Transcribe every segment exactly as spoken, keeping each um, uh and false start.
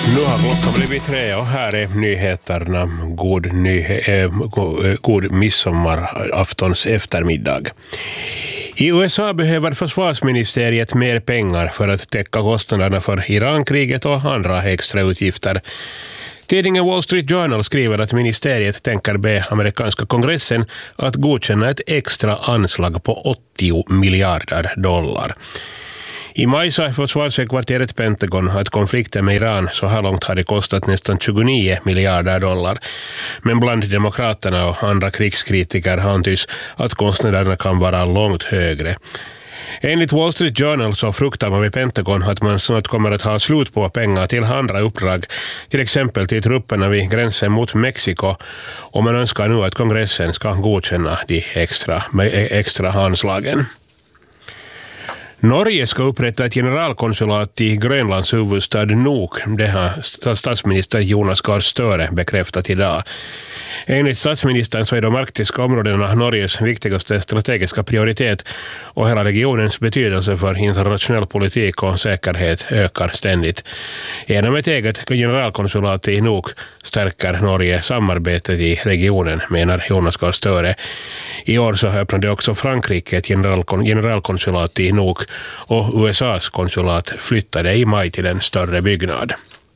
Nu har klockan blivit tre och här är nyheterna. God, nyhe- äh, god, god midsommaraftons eftermiddag. I U S A behöver försvarsministeriet mer pengar för att täcka kostnaderna för Irankriget och andra extra utgifter. Tidningen Wall Street Journal skriver att ministeriet tänker be amerikanska kongressen att godkänna ett extra anslag på åttio miljarder dollar. I maj sa försvarshögkvarteret Pentagon att konflikten med Iran så här långt hade kostat nästan tjugonio miljarder dollar. Men bland demokraterna och andra krigskritiker antyds att kostnaderna kan vara långt högre. Enligt Wall Street Journal så fruktar man vid Pentagon att man snart kommer att ha slut på pengar till andra uppdrag, till exempel till trupperna vid gränsen mot Mexiko, och man önskar nu att kongressen ska godkänna de extra, extra anslagen. Norge ska upprätta ett generalkonsulat i Grönlands huvudstad Nuuk. Det har statsminister Jonas Gahr Støre bekräftat idag. Enligt statsministern så är de arktiska områdena Norges viktigaste strategiska prioritet och hela regionens betydelse för internationell politik och säkerhet ökar ständigt. Genom ett eget generalkonsulat i Nuuk stärker Norge samarbetet i regionen, menar Jonas Gahr Støre. I år så öppnade också Frankrike ett generalkon- generalkonsulat i Nuuk och U S A:s konsulat flyttade i maj till en större byggnad.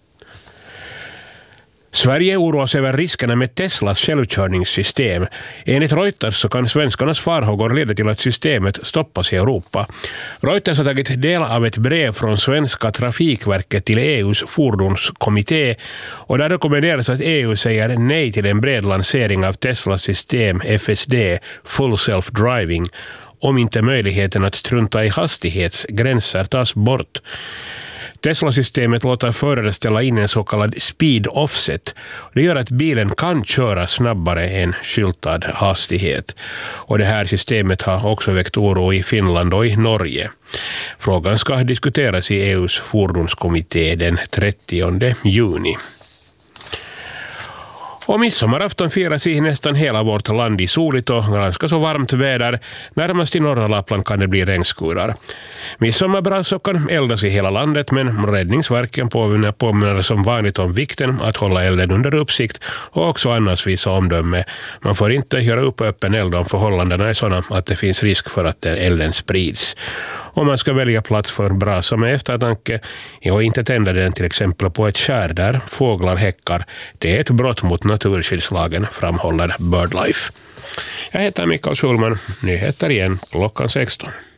Sverige oroas över riskerna med Teslas självkörningssystem. Enligt Reuters så kan svenskarnas farhågor leda till att systemet stoppas i Europa. Reuters har tagit del av ett brev från svenska Trafikverket till E U:s fordonskommitté och där rekommenderas att E U säger nej till en bred lansering av Teslas system F S D, Full Self Driving, om inte möjligheten att strunta i hastighetsgränser tas bort. Tesla-systemet låter förare ställa in en så kallad speed offset. Det gör att bilen kan köra snabbare än skyltad hastighet. Och det här systemet har också väckt oro i Finland och i Norge. Frågan ska diskuteras i E U:s fordonskommitté den trettionde juni. Och midsommarafton firas i nästan hela vårt land i soligt och ganska så varmt väder. Närmast i norra Lappland kan det bli regnskurar. Midsommarbrasa kan eldas i hela landet, men Räddningsverket påminner, påminner som vanligt om vikten att hålla elden under uppsikt och också annars visa omdöme. Man får inte göra upp öppen eld om förhållandena är sådana att det finns risk för att elden sprids. Om man ska välja plats för brasa med eftertanke och inte tända den till exempel på ett skär där fåglar häckar, det är ett brott mot naturskyddslagen, framhåller BirdLife. Jag heter Mikael Schulman, nyheter igen klockan sexton.